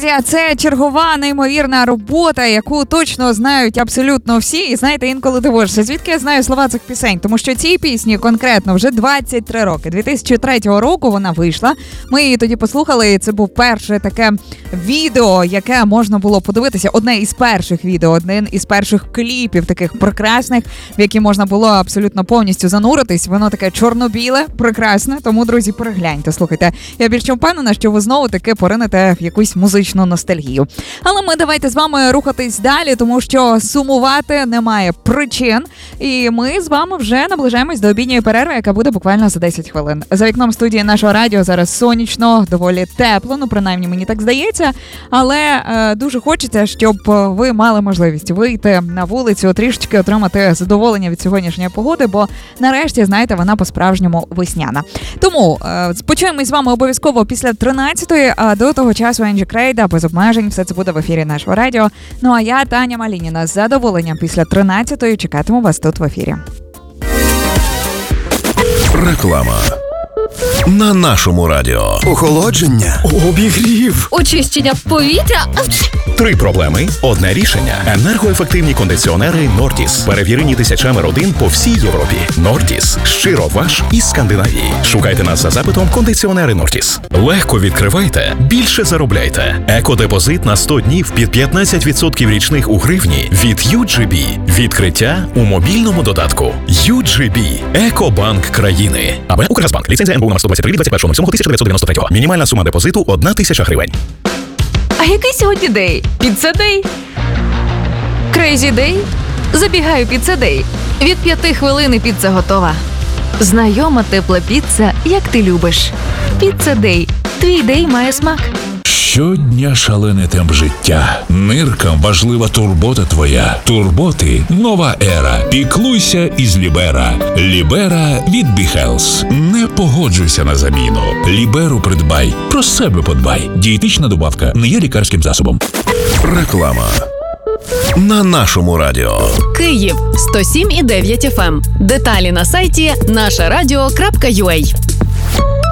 Друзі, це чергова неймовірна робота, яку точно знають абсолютно всі. І знаєте, інколи дивишся, звідки я знаю слова цих пісень? Тому що цій пісні конкретно вже 23 роки. 2003 року вона вийшла. Ми її тоді послухали, і це був перше таке відео, яке можна було подивитися. Одне із перших відео, один із перших кліпів таких прекрасних, в які можна було абсолютно повністю зануритись. Воно таке чорно-біле, прекрасне. Тому, друзі, перегляньте, слухайте. Я більш впевнена, що ви знову таки поринете в якусь музичну ностальгію. Але ми давайте з вами рухатись далі, тому що сумувати немає причин. І ми з вами вже наближаємось до обідньої перерви, яка буде буквально за 10 хвилин. За вікном студії нашого радіо зараз сонячно, доволі тепло, ну принаймні мені так здається. Але дуже хочеться, щоб ви мали можливість вийти на вулицю, трішечки отримати задоволення від сьогоднішньої погоди, бо нарешті, знаєте, вона по-справжньому весняна. Тому почуємось з вами обов'язково після 13-ї, а до того часу Енджі Крейда, без обмежень, все це буде в ефірі нашого радіо. Ну а я, Таня Малініна, з задоволенням після 13-ї чекатиму вас тут в ефірі. Реклама. На нашому радіо. Охолодження. Обігрів. Очищення повітря. 3 проблеми, одне рішення. Енергоефективні кондиціонери Нортіс. Перевірені тисячами родин по всій Європі. Нортіс. Щиро ваш із Скандинавії. Шукайте нас за запитом кондиціонери Нортіс. Легко відкривайте, більше заробляйте. Екодепозит на 100 днів під 15% річних у гривні від UGB. Відкриття у мобільному додатку. UGB. Екобанк країни. АБ Укргазбанк. Ліцензія НБУ номер 123 від 21.07.1993. Мінімальна сума депозиту 1 тисяча гривень. А який сьогодні день? Піцца-дей? Крейзі-дей? Забігаю піцца-дей. Від 5 хвилин і піца готова. Знайома тепла піца, як ти любиш. Піцца-дей. Твій дей має смак. Щодня шалений темп життя. Ниркам важлива турбота твоя. Турботи – нова ера. Піклуйся із Лібера. Лібера від BeHealth. Не погоджуйся на заміну. Ліберу придбай. Про себе подбай. Дієтична добавка не є лікарським засобом. Реклама. На нашому радіо. Київ 107,9 FM. Деталі на сайті нашарадіо.ua.